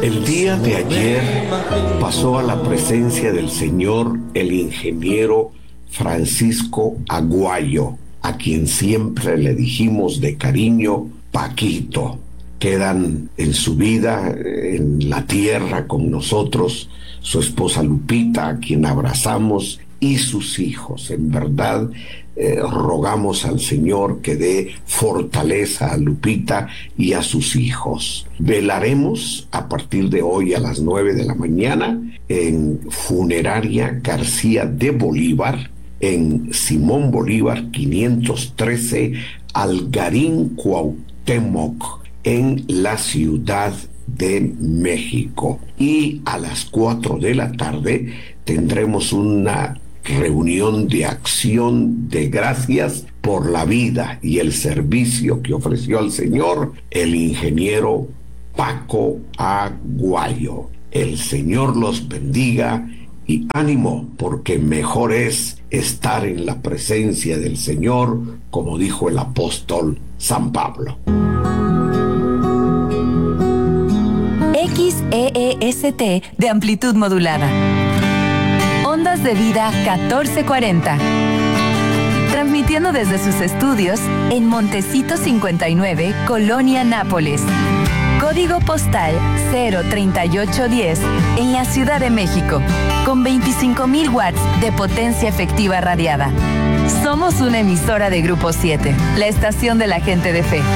El día de ayer pasó a la presencia del Señor el ingeniero Francisco Aguayo, a quien siempre le dijimos de cariño Paquito. Quedan en su vida, en la tierra con nosotros, su esposa Lupita, a quien abrazamos, y sus hijos. En verdad, rogamos al Señor que dé fortaleza a Lupita y a sus hijos. Velaremos a partir de hoy a las 9 de la mañana en Funeraria García de Bolívar, en Simón Bolívar 513, Algarín, Cuauhtémoc, en la Ciudad de México. Y a las 4 de la tarde tendremos una reunión de acción de gracias por la vida y el servicio que ofreció al Señor el ingeniero Paco Aguayo. El Señor los bendiga y ánimo, porque mejor es estar en la presencia del Señor, como dijo el apóstol San Pablo. XEEST de amplitud modulada. Ondas de Vida 1440. Transmitiendo desde sus estudios en Montecito 59, Colonia Nápoles. Código postal 03810 en la Ciudad de México, con 25,000 watts de potencia efectiva radiada. Somos una emisora de Grupo 7, la estación de la gente de fe.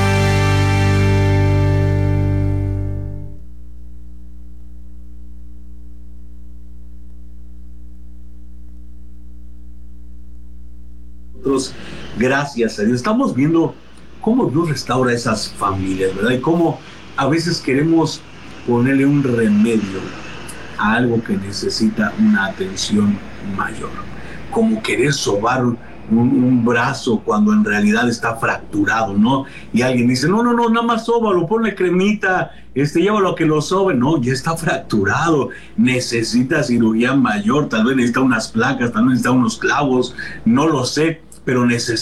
Gracias a Dios. Estamos viendo cómo Dios restaura esas familias, ¿verdad? Y cómo a veces queremos ponerle un remedio a algo que necesita una atención mayor. Como querer sobar un brazo cuando en realidad está fracturado, ¿no? Y alguien dice, no, nada más sóbalo, ponle cremita, llévalo a que lo sobe. No, ya está fracturado, necesita cirugía mayor, tal vez necesita unas placas, tal vez necesita unos clavos, no lo sé, pero necesita